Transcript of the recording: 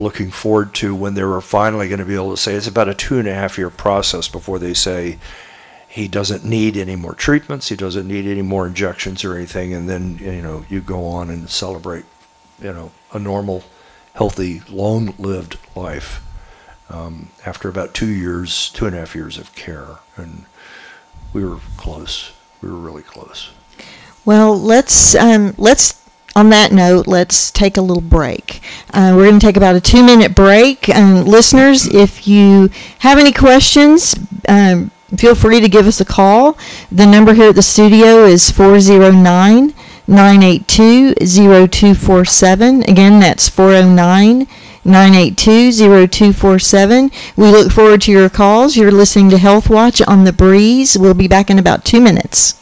looking forward to when they were finally going to be able to say it's about a 2.5 year process before they say he doesn't need any more treatments, he doesn't need any more injections or anything, and then you go on and celebrate a normal, healthy, long-lived life after about 2.5 years of care. And we were close. We were really close. Well, let's on that note, let's take a little break. We're going to take about a 2-minute break. Listeners, if you have any questions, feel free to give us a call. The number here at the studio is 409-982-0247. Again, that's 409-982-0247. We look forward to your calls. You're listening to Health Watch on The Breeze. We'll be back in about 2 minutes.